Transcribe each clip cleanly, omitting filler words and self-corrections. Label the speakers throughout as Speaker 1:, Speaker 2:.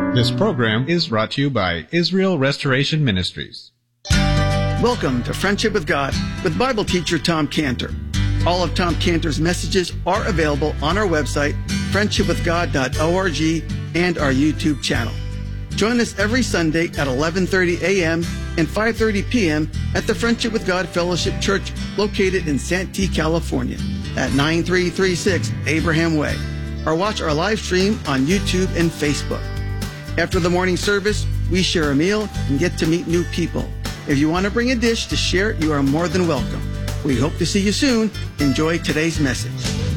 Speaker 1: This program is brought to you by Israel Restoration Ministries.
Speaker 2: Welcome to Friendship with God with Bible teacher Tom Cantor. All of Tom Cantor's messages are available on our website, friendshipwithgod.org, and our YouTube channel. Join us every Sunday at 11:30 a.m. and 5:30 p.m. at the Friendship with God Fellowship Church located in Santee, California at 9336 Abraham Way, or watch our live stream on YouTube and Facebook. After the morning service, we share a meal and get to meet new people. If you want to bring a dish to share, you are more than welcome. We hope to see you soon. Enjoy today's message.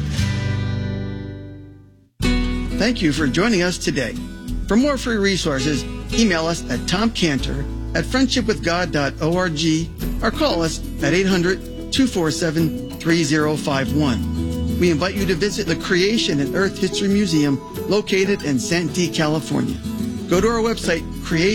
Speaker 2: Thank you for joining us today. For more free resources, email us at tomcantor@friendshipwithgod.org or call us at 800-247-3051. We invite you to visit the Creation and Earth History Museum located in Santee, California. Go to our website,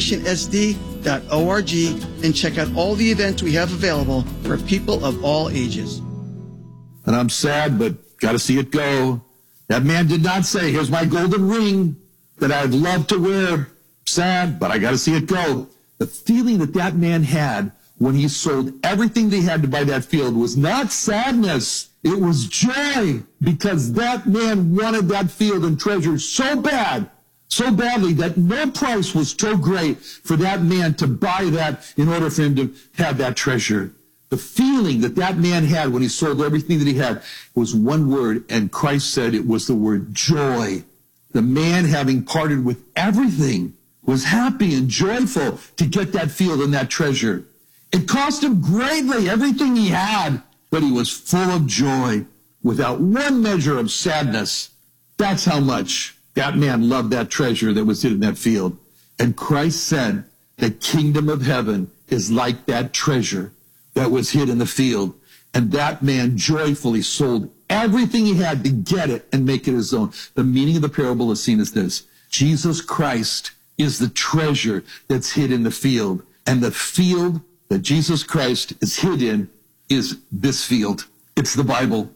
Speaker 2: creationsd.org, and check out all the events we have available for people of all ages.
Speaker 3: And I'm sad, but got to see it go. That man did not say, here's my golden ring that I'd love to wear. Sad, but I got to see it go. The feeling that that man had when he sold everything they had to buy that field was not sadness. It was joy, because that man wanted that field and treasure so badly that no price was too great for that man to buy that in order for him to have that treasure. The feeling that that man had when he sold everything that he had was one word, and Christ said it was the word joy. The man, having parted with everything, was happy and joyful to get that field and that treasure. It cost him greatly, everything he had, but he was full of joy, without one measure of sadness. That's how much that man loved that treasure that was in that field. And Christ said, the kingdom of heaven is like that treasure that was hid in the field. And that man joyfully sold everything he had to get it and make it his own. The meaning of the parable is seen as this: Jesus Christ is the treasure that's hid in the field. And the field that Jesus Christ is hid in is this field. It's the Bible.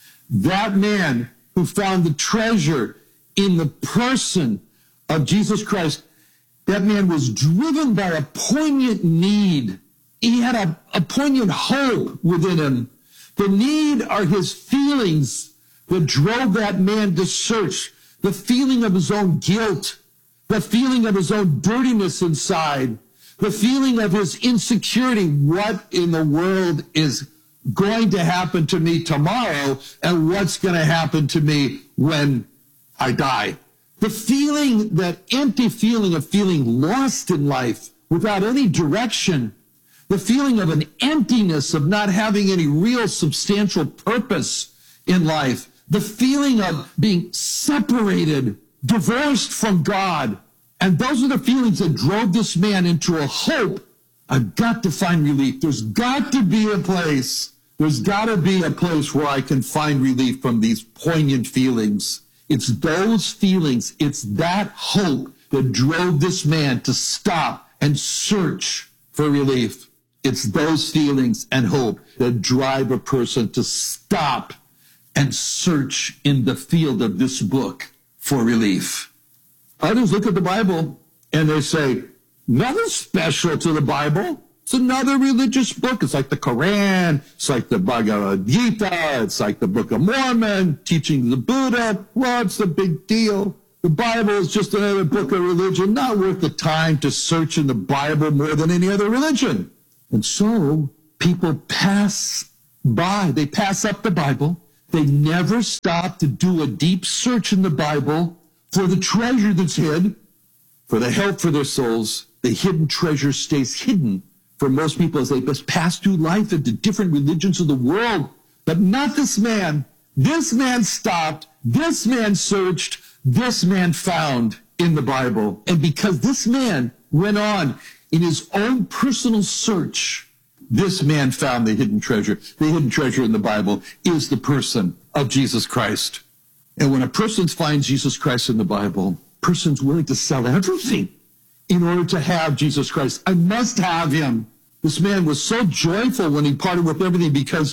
Speaker 3: That man who found the treasure in the person of Jesus Christ, that man was driven by a poignant need. He had a poignant hope within him. The need are his feelings that drove that man to search. The feeling of his own guilt, the feeling of his own dirtiness inside, the feeling of his insecurity. What in the world is going to happen to me tomorrow, and what's going to happen to me when I die? The feeling, that empty feeling of feeling lost in life without any direction. The feeling of an emptiness of not having any real substantial purpose in life. The feeling of being separated, divorced from God. And those are the feelings that drove this man into a hope. I've got to find relief. There's got to be a place. There's got to be a place where I can find relief from these poignant feelings. It's those feelings, it's that hope that drove this man to stop and search for relief. It's those feelings and hope that drive a person to stop and search in the field of this book for relief. Others look at the Bible and they say, nothing special to the Bible. It's another religious book. It's like the Quran. It's like the Bhagavad Gita. It's like the Book of Mormon, teaching the Buddha. What's the big deal? The Bible is just another book of religion, not worth the time to search in the Bible more than any other religion. And so people pass by. They pass up the Bible. They never stop to do a deep search in the Bible for the treasure that's hid, for the help for their souls. The hidden treasure stays hidden for most people as they pass through life into different religions of the world. But not this man. This man stopped. This man searched. This man found in the Bible. And because this man went on in his own personal search, this man found the hidden treasure. The hidden treasure in the Bible is the person of Jesus Christ. And when a person finds Jesus Christ in the Bible, a person's willing to sell everything in order to have Jesus Christ. I must have him. This man was so joyful when he parted with everything because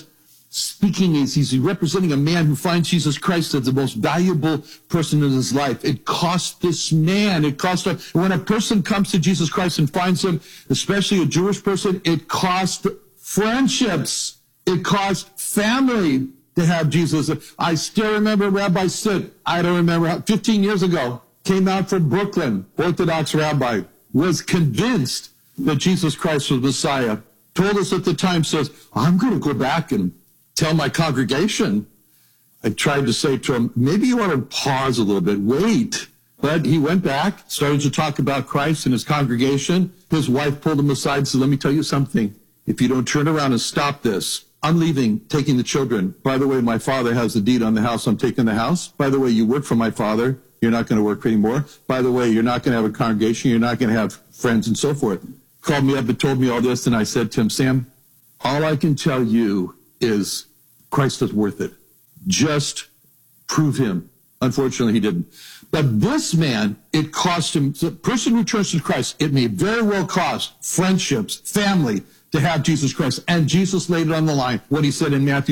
Speaker 3: speaking is he's representing a man who finds Jesus Christ as the most valuable person in his life. It cost this man. It cost him. When a person comes to Jesus Christ and finds him, especially a Jewish person, it cost friendships. It cost family to have Jesus. I still remember Rabbi Sid. I don't remember, 15 years ago, came out from Brooklyn, Orthodox rabbi, was convinced that Jesus Christ was Messiah. Told us at the time, says, I'm going to go back and tell my congregation. I tried to say to him, maybe you want to pause a little bit, wait. But he went back, started to talk about Christ and his congregation. His wife pulled him aside and said, let me tell you something. If you don't turn around and stop this, I'm leaving, taking the children. By the way, my father has the deed on the house. I'm taking the house. By the way, you work for my father. You're not going to work anymore. By the way, you're not going to have a congregation. You're not going to have friends and so forth. Called me up and told me all this. And I said to him, Sam, all I can tell you is Christ is worth it. Just prove him. Unfortunately, he didn't. But this man, it cost him, the person who turns to Christ, it may very well cost friendships, family, to have Jesus Christ. And Jesus laid it on the line. What he said in Matthew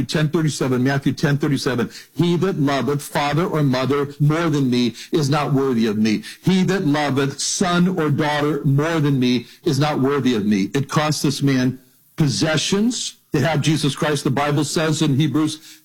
Speaker 3: 10:37, he that loveth father or mother more than me is not worthy of me. He that loveth son or daughter more than me is not worthy of me. It cost this man possessions to have Jesus Christ. The Bible says in Hebrews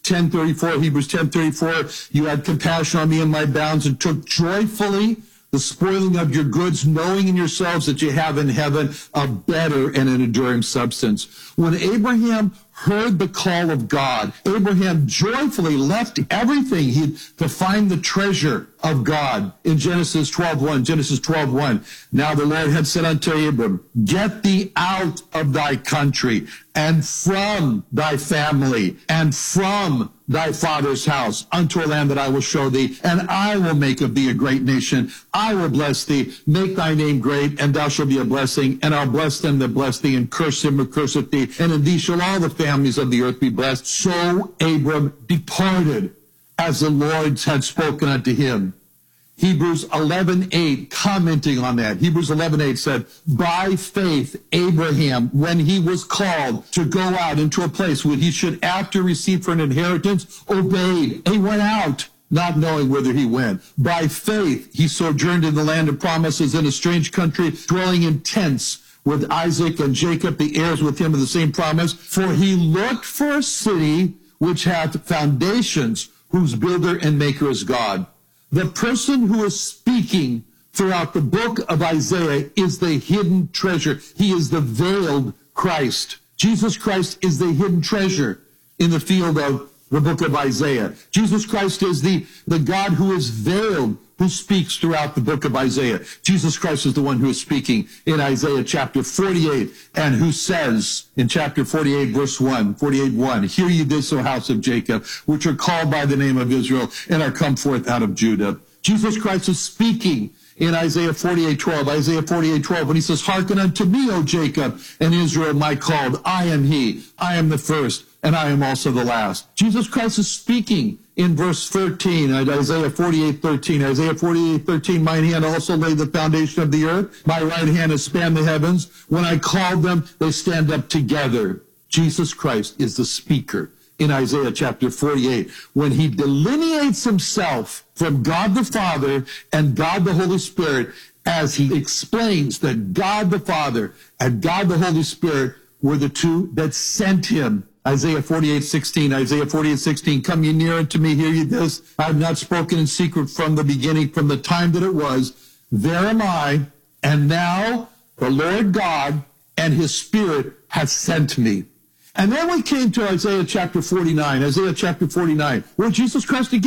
Speaker 3: 10:34, you had compassion on me in my bounds and took joyfully the spoiling of your goods, knowing in yourselves that you have in heaven a better and an enduring substance. When Abraham heard the call of God, Abraham joyfully left everything to find the treasure of God in Genesis 12:1. Now the Lord had said unto Abram, get thee out of thy country and from thy family and from thy father's house unto a land that I will show thee, and I will make of thee a great nation. I will bless thee, make thy name great, and thou shalt be a blessing, and I'll bless them that bless thee, and curse him who curseth thee, and in thee shall all the families of the earth be blessed. So Abram departed as the Lord had spoken unto him. Hebrews 11:8, commenting on that. Hebrews 11:8 said, by faith, Abraham, when he was called to go out into a place where he should after receive for an inheritance, obeyed. He went out, not knowing whither he went. By faith, he sojourned in the land of promises in a strange country, dwelling in tents with Isaac and Jacob, the heirs with him of the same promise. For he looked for a city which hath foundations, whose builder and maker is God. The person who is speaking throughout the book of Isaiah is the hidden treasure. He is the veiled Christ. Jesus Christ is the hidden treasure in the field of the book of Isaiah. Jesus Christ is the God who is veiled, who speaks throughout the book of Isaiah. Jesus Christ is the one who is speaking in Isaiah chapter 48 and who says in chapter 48 verse 1, 48:1, hear ye this, O house of Jacob, which are called by the name of Israel and are come forth out of Judah. Jesus Christ is speaking in Isaiah 48:12, when he says, hearken unto me, O Jacob, and Israel my called. I am he. I am the first, and I am also the last. Jesus Christ is speaking in verse 13, Isaiah 48:13, mine hand also laid the foundation of the earth. My right hand has spanned the heavens. When I called them, they stand up together. Jesus Christ is the speaker in Isaiah chapter 48, when he delineates himself from God the Father and God the Holy Spirit, as he explains that God the Father and God the Holy Spirit were the two that sent him. Isaiah 48:16, come ye near unto me, hear ye this. I have not spoken in secret from the beginning, from the time that it was. There am I, and now the Lord God and his Spirit hath sent me. And then we came to Isaiah chapter 49, where Jesus Christ again